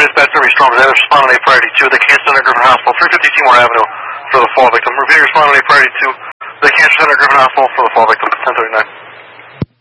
dispatch, very strong. They respond on a priority to the Cancer Center Griffin Hospital, 350 Seymour Avenue for the fall victim. Repeat respond on a priority to the Cancer Center Griffin Hospital for the fall victim, 1039.